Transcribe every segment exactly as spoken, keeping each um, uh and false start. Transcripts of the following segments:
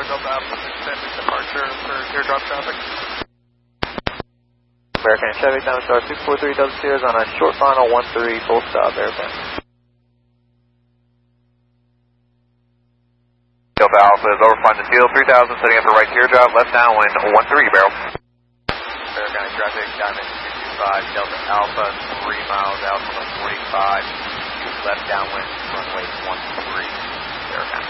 four Delta Alpha, extended departure for teardrop traffic. American Chevy, Diamond Star six four three Delta Sierra is on a short final one three, full stop, airplane. Delta Alpha is over flying the field, three thousand, setting up for right teardrop, left downwind, one three, barrel. American traffic, Diamond two two five Delta Alpha, three miles out from forty-five, left downwind, runway one three, American.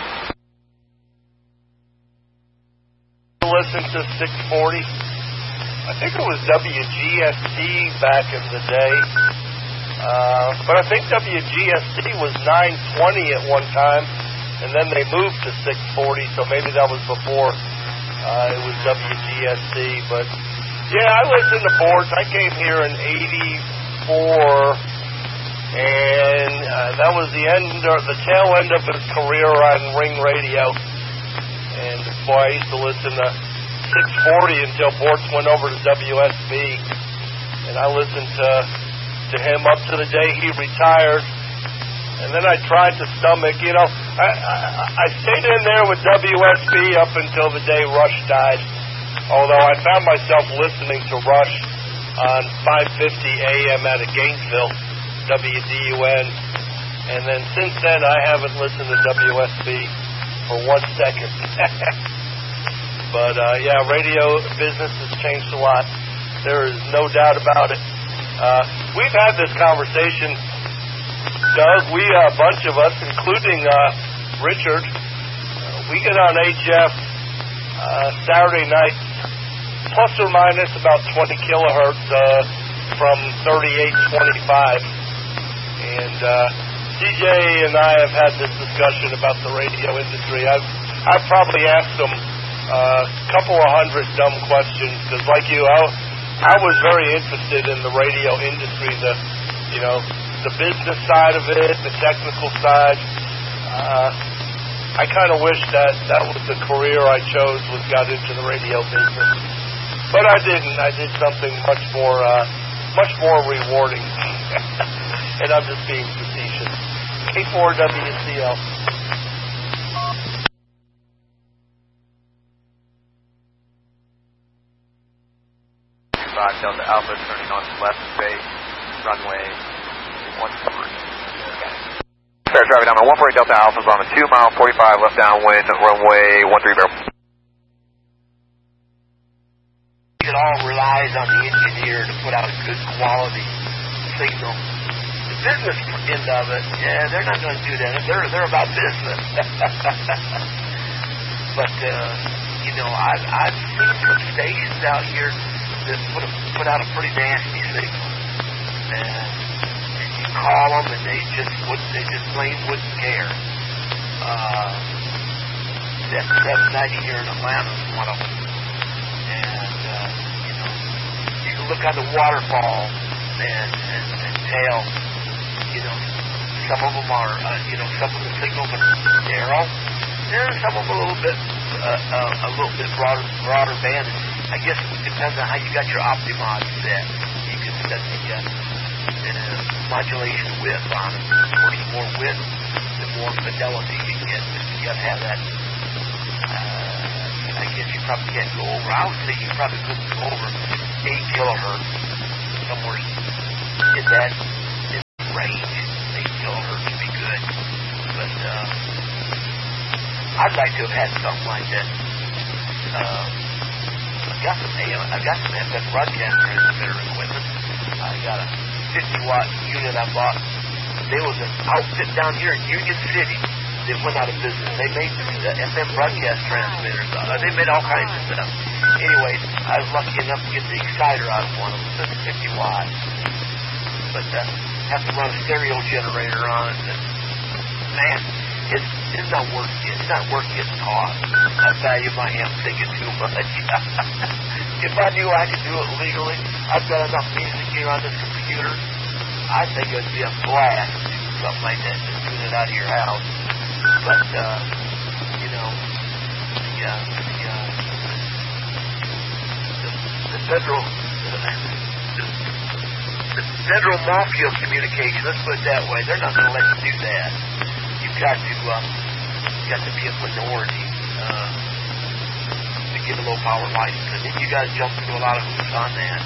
Listen to six forty. I think it was W G S T back in the day, uh, but I think W G S T was nine twenty at one time, and then they moved to six forty, so maybe that was before uh, it was W G S T. But yeah, I listened to Boards. I came here in eighty-four, and uh, that was the end, or the tail end of his career on Ring Radio. And boy, I used to listen to six forty until Bortz went over to W S B, and I listened to to him up to the day he retired. And then I tried to stomach, you know, I, I, I stayed in there with W S B up until the day Rush died, although I found myself listening to Rush on five fifty A M out of Gainesville, W D U N, and then since then I haven't listened to W S B for one second. But, uh, yeah, radio business has changed a lot. There is no doubt about it. Uh, we've had this conversation, Doug. We, a bunch of us, including uh, Richard, uh, we get on H F uh, Saturday night, plus or minus about twenty kilohertz uh, from thirty-eight twenty-five. And uh, D J and I have had this discussion about the radio industry. I've, I've probably asked them a uh, couple of hundred dumb questions, because like you, I, I was very interested in the radio industry, the, you know, the business side of it, the technical side. Uh, I kind of wish that that was the career I chose, was got into the radio business. But I didn't. I did something much more, uh, much more rewarding. And I'm just being facetious. K four W C L. Delta Alpha turning on left base, runway one three. Fair traffic down on one forty Delta Alpha is on a two mile forty-five left downwind, runway one three, barrel. It all relies on the engineer to put out a good quality signal. The business end of it, yeah, they're not going to do that. They're they're about business. But uh, you know, I've I've seen some stations out here that put, a, put out a pretty nasty signal, and, and you call them and they just wouldn't, they just plain wouldn't care. Uh, that seven ninety here in Atlanta is one of them, and uh, you know, you can look on the waterfall and, and, and tell, you know, some of them are, uh, you know, some of the signals are narrow, and some of them a little bit, uh, uh, a little bit broader, broader band. I guess it depends on how you got your Optimod set. You can set the uh, uh, modulation width on it. Of course, the more width, the more fidelity you get. You got to have that. Uh, I guess you probably can't go over. I would say you probably couldn't go over eight kilohertz somewhere in that in range. Eight kilohertz would be good. But uh, I'd like to have had something like that. Uh, Got some A M, I've got some F M broadcast transmitter equipment. I got a fifty watt unit I bought. There was an outfit down here in Union City that went out of business. They made the F M broadcast transmitters. Uh, they made all kinds of stuff. Anyway, I was lucky enough to get the exciter out of one of them. It's fifty watts. But uh, have to run a stereo generator on it. And, man, it's, it's not worth it. It's not worth getting caught. I value my amp thinking too much. If I knew I could do it legally, I've got enough music here on this computer, I think it would be a blast to do something like that, just tune it out of your house. But, uh, you know, the, uh, the, uh, the, the federal, uh, the, the federal mafia communication, let's put it that way, they're not going to let you do that. You've got to, uh, you've got to be a minority. Uh, give a low power light. Because then you guys jumped into a lot of hoops on that.